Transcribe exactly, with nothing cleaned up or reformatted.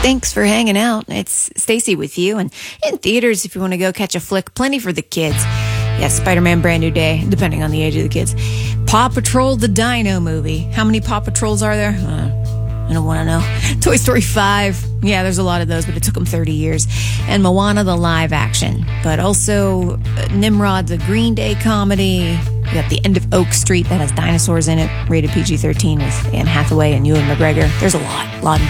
Thanks for hanging out. It's Stacy with you. And in theaters, if you want to go catch a flick, plenty for the kids. Yeah, Spider-Man Brand New Day, depending on the age of the kids. Paw Patrol the Dino movie. How many Paw Patrols are there? Uh, I don't want to know. Toy Story five. Yeah, there's a lot of those, but it took them thirty years. And Moana the live action. But also uh, Nimrod the Green Day comedy. You got The End of Oak Street that has dinosaurs in it. Rated P G thirteen with Anne Hathaway and Ewan McGregor. There's a lot. A lot